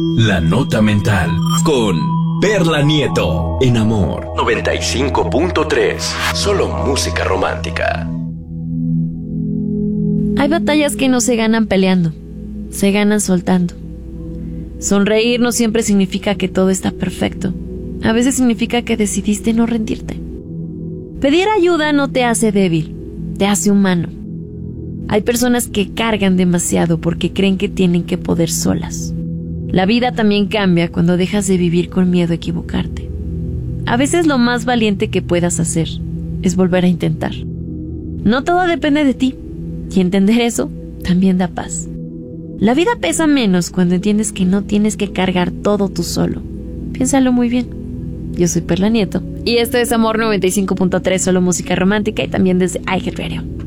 La Nota Mental con Perla Nieto en Amor 95.3. Solo música romántica. Hay batallas que no se ganan peleando, se ganan soltando. Sonreír no siempre significa que todo está perfecto. A veces significa que decidiste no rendirte. Pedir ayuda no te hace débil, te hace humano. Hay personas que cargan demasiado porque creen que tienen que poder solas. La vida también cambia cuando dejas de vivir con miedo a equivocarte. A veces lo más valiente que puedas hacer es volver a intentar. No todo depende de ti, y entender eso también da paz. La vida pesa menos cuando entiendes que no tienes que cargar todo tú solo. Piénsalo muy bien. Yo soy Perla Nieto y esto es Amor 95.3, solo música romántica, y también desde iHeartRadio.